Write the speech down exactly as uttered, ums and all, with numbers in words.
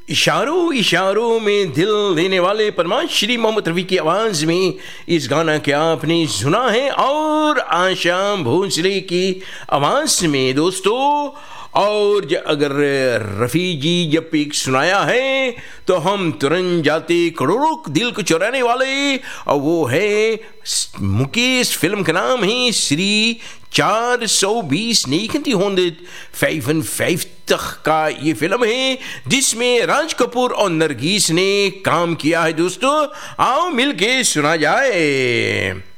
इशारों इशारों में दिल लेने वाले परमाश्री मोहम्मद रफ़ी की आवाज़ में इस गाना के आपने सुना है, और आशा भोसले की आवाज़ में दोस्तों। और ज- अगर रफ़ी जी जब पिक सुनाया है तो हम तुरंत जाते करोड़ों दिल को चुराने वाले, और वो है मुकेश, फिल्म का नाम है श्री चार सौ बीस तक का ये फिल्म है, जिसमें राज कपूर और नरगिस ने काम किया है दोस्तों। आओ मिलके सुना जाए।